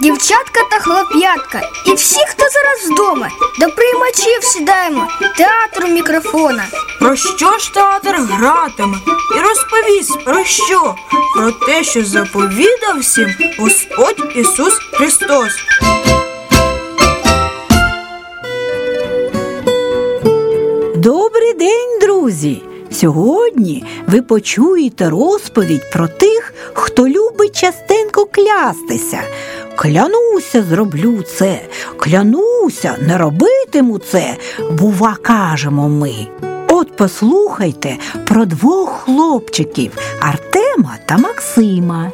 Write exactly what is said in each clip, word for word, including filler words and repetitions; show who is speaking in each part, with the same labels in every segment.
Speaker 1: дівчатка та хлоп'ятка і всі, хто зараз вдома, до приймачів сідаємо, театр у мікрофона.
Speaker 2: Про що ж театр гратиме? І розповість про що? Про те, що заповідав всім Господь Ісус Христос.
Speaker 3: Добрий день, друзі! Сьогодні ви почуєте розповідь про тих, хто любить частенько клястися. Клянуся, зроблю це, клянуся, не робитиму це, бува, кажемо ми. От послухайте про двох хлопчиків – Артема та Максима.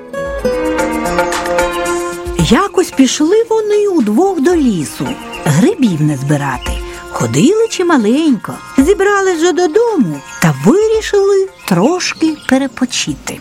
Speaker 3: Якось пішли вони удвох до лісу грибів не збирати. Ходили чималенько, зібрали вже додому та вирішили трошки перепочити.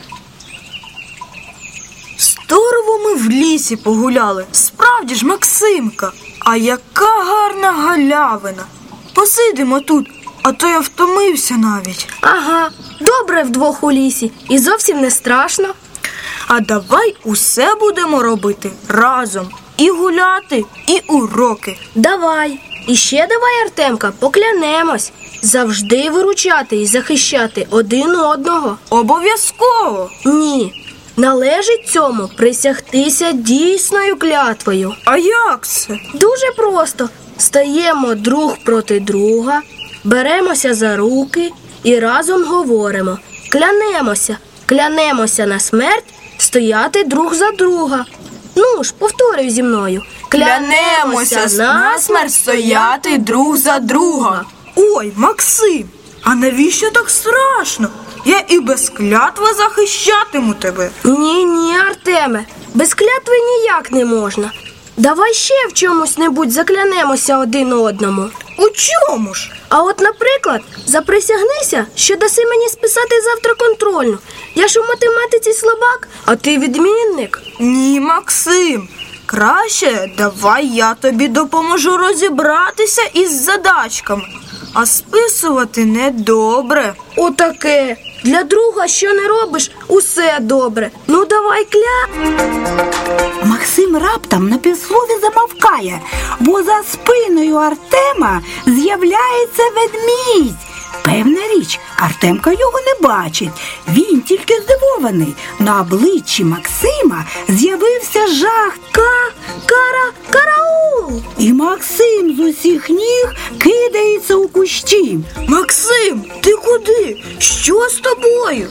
Speaker 2: Здорово ми в лісі погуляли. Справді ж, Максимка, а яка гарна галявина. Посидимо тут, а то я втомився навіть.
Speaker 1: Ага, добре вдвох у лісі і зовсім не страшно.
Speaker 2: А давай усе будемо робити разом. І гуляти, і уроки.
Speaker 1: Давай. І ще давай, Артемка, поклянемось завжди виручати і захищати один одного.
Speaker 2: Обов'язково.
Speaker 1: Ні, належить цьому присягтися дійсною клятвою.
Speaker 2: А як це?
Speaker 1: Дуже просто. Стаємо друг проти друга, беремося за руки і разом говоримо. Клянемося, клянемося на смерть стояти друг за друга. Ну ж, повторюй зі мною.
Speaker 2: Клянемося насмерть стояти друг за друга. Ой, Максим, а навіщо так страшно? Я і без клятви захищатиму тебе.
Speaker 1: Ні-ні, Артеме, без клятви ніяк не можна. Давай ще в чомусь-небудь заклянемося один одному.
Speaker 2: У чому ж?
Speaker 1: А от, наприклад, заприсягнися, що даси мені списати завтра контрольну. Я ж у математиці слабак, а ти відмінник.
Speaker 2: Ні, Максим, краще давай я тобі допоможу розібратися із задачками. А списувати недобре.
Speaker 1: Отаке. Для друга, що не робиш, усе добре. Ну давай кля...
Speaker 3: Максим раптом на півслові замовкає, бо за спиною Артема з'являється ведмідь. Певна річ, Артемка його не бачить. Він тільки здивований. На обличчі Максима з'явився жах.
Speaker 1: Ка... Кара... Караул!
Speaker 3: І Максим з усіх ніг кидається у кущі.
Speaker 2: Максим, ти куди? Що з тобою?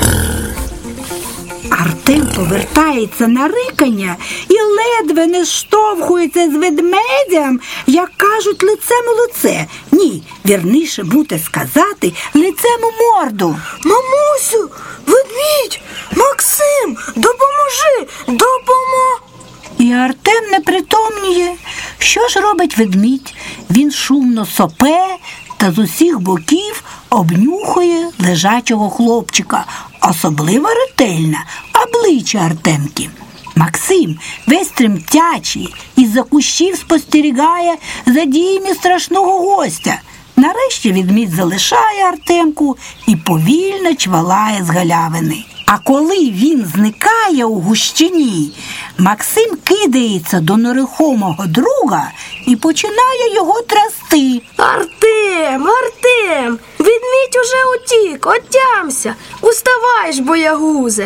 Speaker 3: Артем повертається на рикання і ледве не штовхується з ведмедям, як кажуть, лицем у лице. Ні, вірніше буде сказати, лицем у морду.
Speaker 2: Мамусю, ведмідь, Максим, допоможи, допомо...
Speaker 3: І Артем не притомніє. Що ж робить ведмідь? Він шумно сопе та з усіх боків обнюхує лежачого хлопчика. Особливо ретельно обличчя Артемки. Максим, весь тремтячий, із-за кущів спостерігає за діями страшного гостя. Нарешті ведмідь залишає Артемку і повільно чвалає з галявини. А коли він зникає у гущині, Максим кидається до нерухомого друга і починає його трясти.
Speaker 1: Артем, Артем, ведмідь уже утік, отямся. Уставай ж, боягузе.